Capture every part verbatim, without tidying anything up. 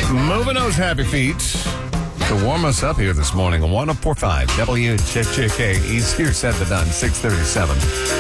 Moving those happy feet to warm us up here this morning on one oh four point five W J J K. Easier said than done, six thirty-seven.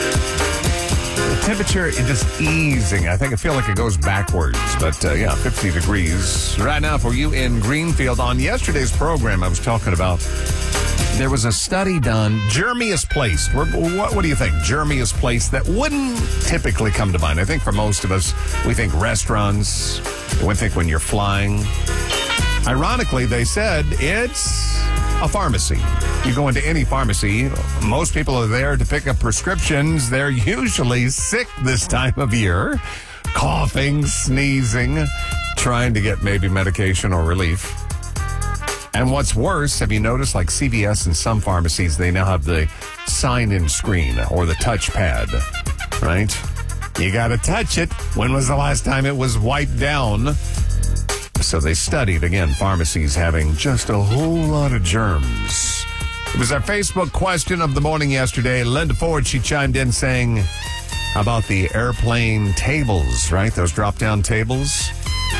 The temperature is just easing. I think I feel like it goes backwards, but uh, yeah, fifty degrees. Right now for you in Greenfield. On yesterday's program, I was talking about there was a study done, germiest place. What, what do you think? Germiest place that wouldn't typically come to mind. I think for most of us, we think restaurants. We think when you're flying. Ironically, they said it's a pharmacy. You go into any pharmacy, most people are there to pick up prescriptions. They're usually sick this time of year, coughing, sneezing, trying to get maybe medication or relief. And what's worse, have you noticed, like C V S and some pharmacies, they now have the sign-in screen or the touchpad, right? You got to touch it. When was the last time it was wiped down? So they studied, again, pharmacies having just a whole lot of germs. It was our Facebook question of the morning yesterday. Linda Ford, she chimed in saying, how about the airplane tables, right? Those drop-down tables.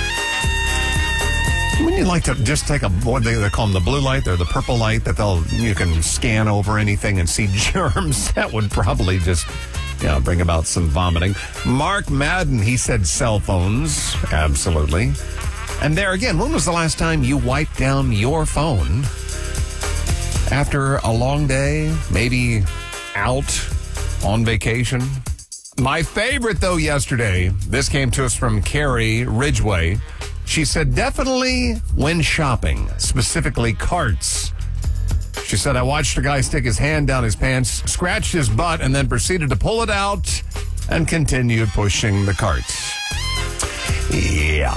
Wouldn't you like to just take a, what they, they call them, the blue light or the purple light that they'll, you can scan over anything and see germs? That would probably just, you know, bring about some vomiting. Mark Madden, he said cell phones. Absolutely. And there again, when was the last time you wiped down your phone after a long day, maybe out on vacation? My favorite, though, yesterday, this came to us from Carrie Ridgway. She said, definitely when shopping, specifically carts. She said, I watched a guy stick his hand down his pants, scratched his butt, and then proceeded to pull it out and continued pushing the carts. Yeah.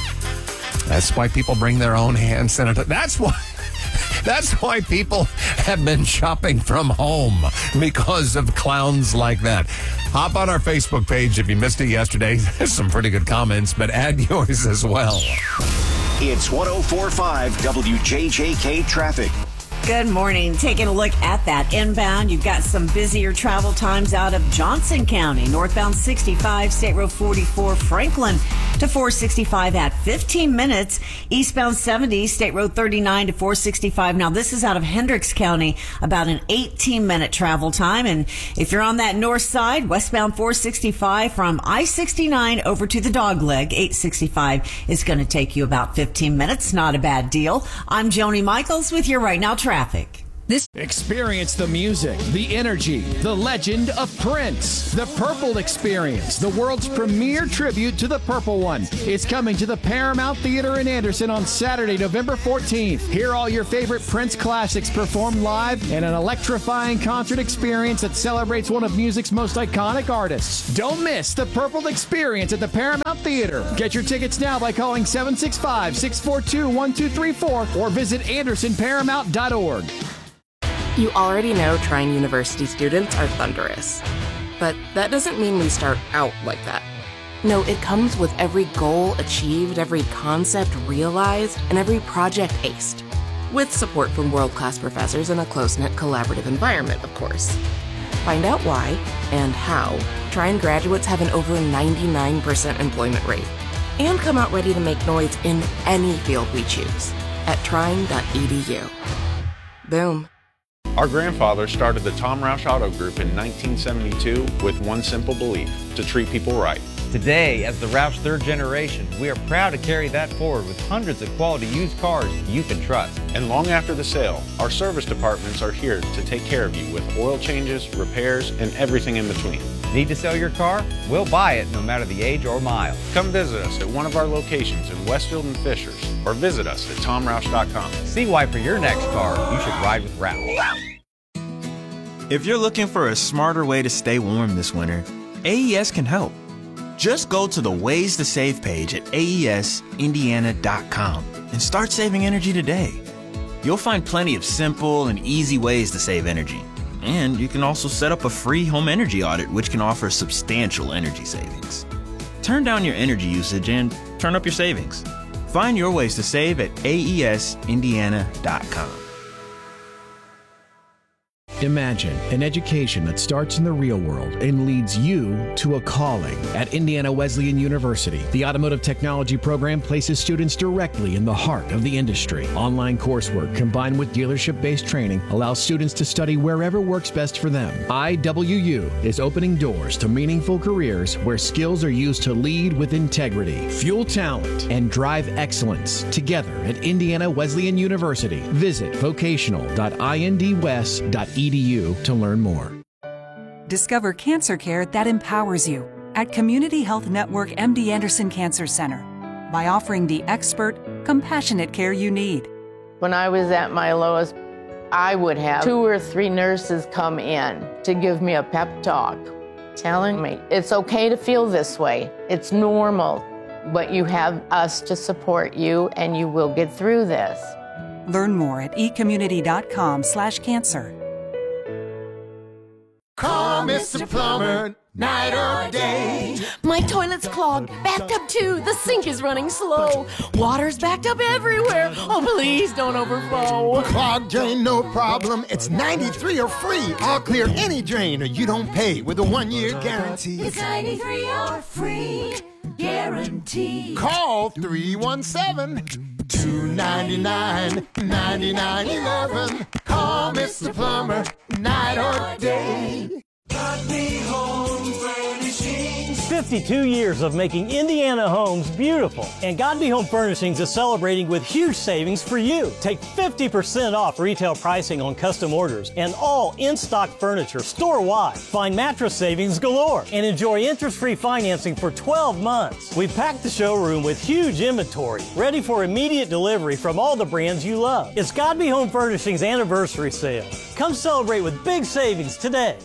That's why people bring their own hand sanitizer. That's why, that's why people have been shopping from home, because of clowns like that. Hop on our Facebook page if you missed it yesterday. There's some pretty good comments, but add yours as well. It's one oh four point five W J J K traffic. Good morning. Taking a look at that inbound, you've got some busier travel times out of Johnson County. Northbound sixty-five, State Road forty-four, Franklin to four sixty-five at fifteen minutes. Eastbound seventy, State Road thirty-nine to four sixty-five. Now, this is out of Hendricks County, about an eighteen minute travel time. And if you're on that north side, westbound four sixty-five from I sixty-nine over to the Dogleg, eight sixty-five is going to take you about fifteen minutes. Not a bad deal. I'm Joni Michaels with your Right Now Traffic. This Experience the music, the energy, the legend of Prince. The Purple Experience, the world's premier tribute to the Purple One. It's coming to the Paramount Theater in Anderson on Saturday, November fourteenth. Hear all your favorite Prince classics performed live in an electrifying concert experience that celebrates one of music's most iconic artists. Don't miss the Purple Experience at the Paramount Theater. Get your tickets now by calling seven six five, six four two, one two three four or visit anderson paramount dot org. You already know Trine University students are thunderous. But that doesn't mean we start out like that. No, it comes with every goal achieved, every concept realized, and every project aced. With support from world-class professors in a close-knit collaborative environment, of course. Find out why and how Trine graduates have an over ninety-nine percent employment rate. And come out ready to make noise in any field we choose at trine dot e d u. Boom. Our grandfather started the Tom Roush Auto Group in nineteen seventy-two with one simple belief: to treat people right. Today, as the Roush third generation, we are proud to carry that forward with hundreds of quality used cars you can trust. And long after the sale, our service departments are here to take care of you with oil changes, repairs, and everything in between. Need to sell your car? We'll buy it no matter the age or mile. Come visit us at one of our locations in Westfield and Fishers, or visit us at tom roush dot com. See why for your next car, you should ride with Roush. If you're looking for a smarter way to stay warm this winter, A E S can help. Just go to the Ways to Save page at A E S indiana dot com and start saving energy today. You'll find plenty of simple and easy ways to save energy. And you can also set up a free home energy audit, which can offer substantial energy savings. Turn down your energy usage and turn up your savings. Find your ways to save at A E S indiana dot com. Imagine an education that starts in the real world and leads you to a calling. At Indiana Wesleyan University, the Automotive Technology program places students directly in the heart of the industry. Online coursework combined with dealership-based training allows students to study wherever works best for them. I W U is opening doors to meaningful careers where skills are used to lead with integrity, fuel talent, and drive excellence together at Indiana Wesleyan University. Visit vocational dot I N D west dot E D U to learn more. Discover cancer care that empowers you at Community Health Network M D Anderson Cancer Center by offering the expert, compassionate care you need. When I was at my lowest, I would have two or three nurses come in to give me a pep talk, telling me it's okay to feel this way. It's normal, but you have us to support you and you will get through this. Learn more at ecommunity.com slash cancer. Call Mister Plumber, night or day. My toilet's clogged, backed up too. The sink is running slow. Water's backed up everywhere. Oh, please don't overflow. Clogged drain, no problem. It's ninety-three or free. I'll clear any drain or you don't pay with a one-year guarantee. It's ninety-three or free guarantee. Call three one seven, two nine nine, nine nine one one. Call Mister Plumber, night or day. Godby Home Furnishings. fifty-two years of making Indiana homes beautiful. And Godby Home Furnishings is celebrating with huge savings for you. Take fifty percent off retail pricing on custom orders and all in-stock furniture store-wide. Find mattress savings galore and enjoy interest-free financing for twelve months. We've packed the showroom with huge inventory, ready for immediate delivery from all the brands you love. It's Godby Home Furnishings anniversary sale. Come celebrate with big savings today.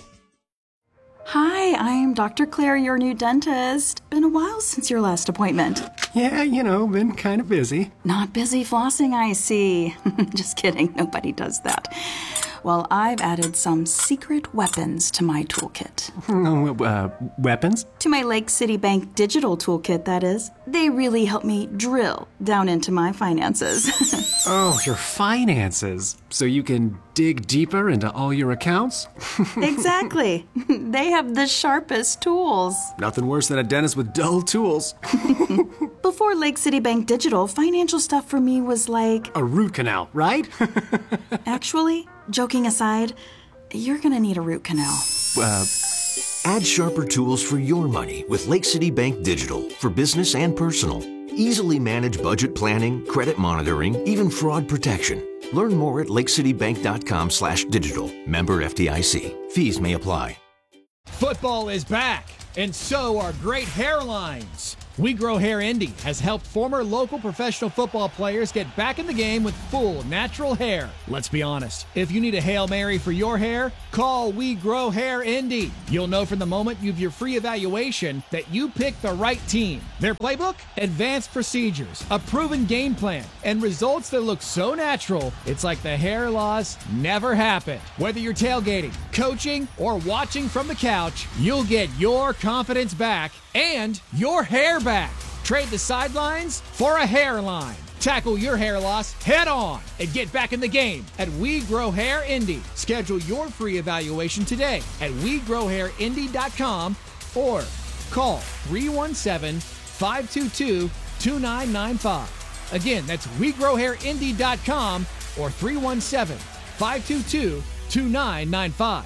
Hi, I'm Doctor Claire, your new dentist. Been a while since your last appointment. Yeah, you know, been kind of busy. Not busy flossing, I see. Just kidding, nobody does that. Well, I've added some secret weapons to my toolkit. uh, weapons? To my Lake City Bank digital toolkit, that is. They really help me drill down into my finances. Oh, your finances. So you can dig deeper into all your accounts? Exactly. They have the sharpest tools. Nothing worse than a dentist with dull tools. Before Lake City Bank Digital, financial stuff for me was like... a root canal, right? Actually, joking aside, you're gonna need a root canal. Uh... Add sharper tools for your money with Lake City Bank Digital for business and personal. Easily manage budget planning, credit monitoring, even fraud protection. Learn more at lakecitybank.com slash digital. Member F D I C. Fees may apply. Football is back, and so are great hairlines. We Grow Hair Indy has helped former local professional football players get back in the game with full natural hair. Let's be honest, if you need a Hail Mary for your hair, call We Grow Hair Indy. You'll know from the moment you have your free evaluation that you picked the right team. Their playbook? Advanced procedures, a proven game plan, and results that look so natural, it's like the hair loss never happened. Whether you're tailgating, coaching, or watching from the couch, you'll get your confidence back and your hair back. Trade the sidelines for a hairline. Tackle your hair loss head on and get back in the game at We Grow Hair Indy. Schedule your free evaluation today at we grow hair indy dot com or call three one seven, five two two, two nine nine five. Again, that's we grow hair indy dot com or three one seven, five two two, two nine nine five.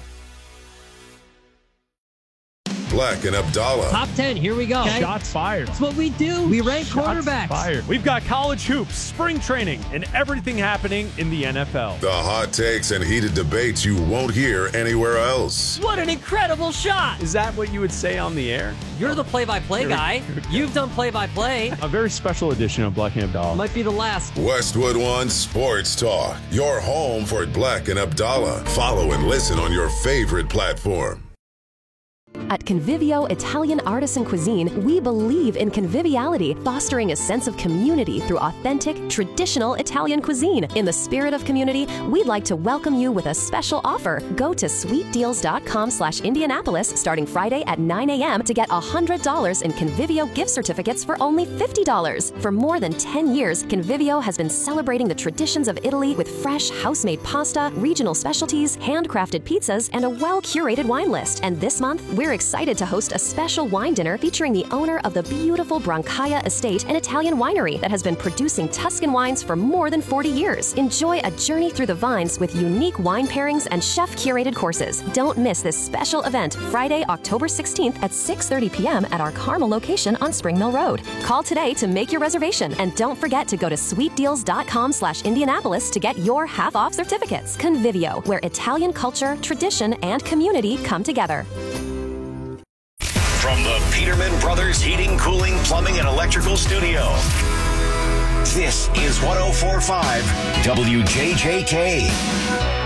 Black and Abdallah. Top ten, here we go. Okay. Shots fired. That's what we do. We rank Shots quarterbacks. Fired. We've got college hoops, spring training, and everything happening in the N F L. The hot takes and heated debates you won't hear anywhere else. What an incredible shot. Is that what you would say on the air? You're the play-by-play guy. You've done play-by-play. A very special edition of Black and Abdallah. Might be the last. Westwood One Sports Talk. Your home for Black and Abdallah. Follow and listen on your favorite platform. At Convivio Italian Artisan Cuisine, we believe in conviviality, fostering a sense of community through authentic, traditional Italian cuisine. In the spirit of community, we'd like to welcome you with a special offer. Go to sweet deals dot com slash Indianapolis starting Friday at nine a.m. to get one hundred dollars in Convivio gift certificates for only fifty dollars. For more than ten years, Convivio has been celebrating the traditions of Italy with fresh, house-made pasta, regional specialties, handcrafted pizzas, and a well-curated wine list. And this month, we're excited to host a special wine dinner featuring the owner of the beautiful Brancaia Estate, an Italian winery that has been producing Tuscan wines for more than forty years. Enjoy a journey through the vines with unique wine pairings and chef-curated courses. Don't miss this special event, Friday, October sixteenth at six thirty p.m. at our Carmel location on Spring Mill Road. Call today to make your reservation, and don't forget to go to sweet deals dot com slash Indianapolis to get your half-off certificates. Convivio, where Italian culture, tradition, and community come together. From the Peterman Brothers Heating, Cooling, Plumbing, and Electrical Studio, this is one oh four point five W J J K.